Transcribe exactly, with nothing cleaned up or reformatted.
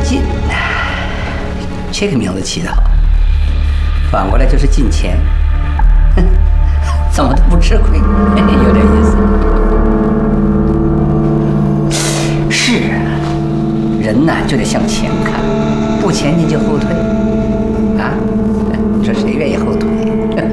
进，这个名字起得好，反过来就是进钱，怎么都不吃亏，有点意思。是啊，人呐就得向前看，不前进就后退啊！你说谁愿意后退？